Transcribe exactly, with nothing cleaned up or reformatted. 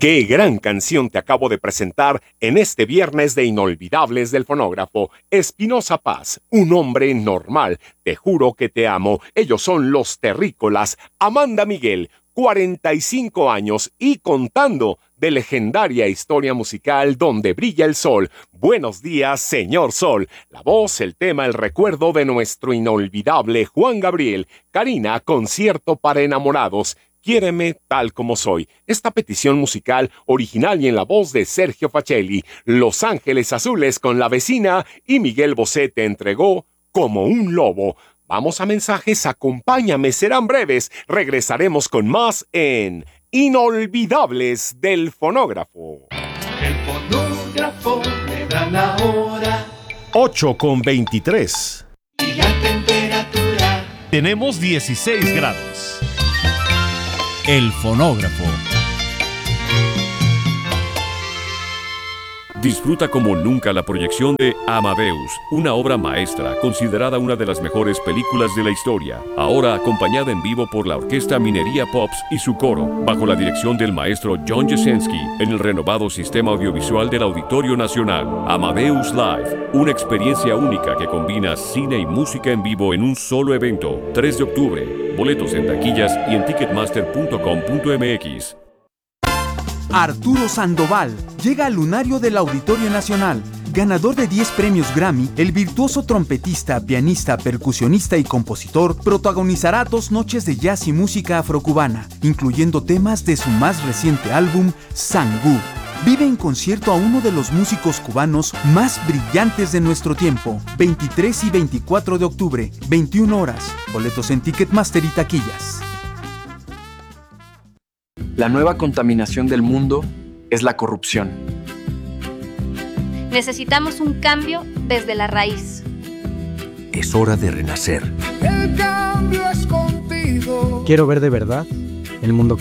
Qué gran canción te acabo de presentar en este viernes de Inolvidables del Fonógrafo. Espinosa Paz, un hombre normal. Te juro que te amo. Ellos son Los Terrícolas. Amanda Miguel, cuarenta y cinco años y contando, de legendaria historia musical Donde brilla el sol. Buenos días, señor Sol. La voz, el tema, el recuerdo de nuestro inolvidable Juan Gabriel. Karina, concierto para enamorados. Quiéreme tal como soy. Esta petición musical original y en la voz de Sergio Facelli. Los Ángeles Azules con La Vecina y Miguel Bosé te entregó Como un lobo. Vamos a mensajes, acompáñame, serán breves. Regresaremos con más en Inolvidables del Fonógrafo. El fonógrafo me da la hora. ocho con veintitrés. Y la temperatura. Tenemos dieciséis grados. El fonógrafo. Disfruta como nunca la proyección de Amadeus, una obra maestra considerada una de las mejores películas de la historia, ahora acompañada en vivo por la Orquesta Minería Pops y su coro, bajo la dirección del maestro John Jasenski, en el renovado sistema audiovisual del Auditorio Nacional. Amadeus Live, una experiencia única que combina cine y música en vivo en un solo evento. tres de octubre, boletos en taquillas y en ticketmaster punto com punto m x. Arturo Sandoval llega al lunario del Auditorio Nacional. Ganador de diez premios Grammy, el virtuoso trompetista, pianista, percusionista y compositor protagonizará dos noches de jazz y música afrocubana, incluyendo temas de su más reciente álbum, Sangú. Vive en concierto a uno de los músicos cubanos más brillantes de nuestro tiempo. veintitrés y veinticuatro de octubre, veintiuna horas. Boletos en Ticketmaster y taquillas. La nueva contaminación del mundo es la corrupción. Necesitamos un cambio desde la raíz. Es hora de renacer. El cambio es contigo. Quiero ver de verdad el mundo que